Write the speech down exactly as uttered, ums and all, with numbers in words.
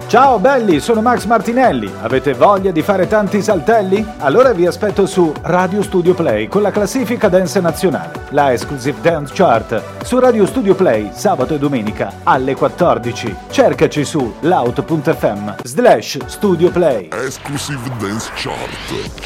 Ciao belli, sono Max Martinelli. Avete voglia di fare tanti saltelli? Allora vi aspetto su Radio Studio Play con la classifica dance nazionale, la Exclusive Dance Chart, su Radio Studio Play sabato e domenica alle quattordici. Cercaci su loud punto effe emme slash Studio Play. Exclusive Dance Chart.